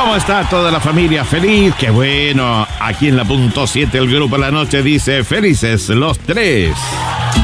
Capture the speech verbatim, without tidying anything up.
¿Cómo está toda la familia? Feliz, qué bueno. Aquí en la punto siete el grupo La Noche dice felices los tres.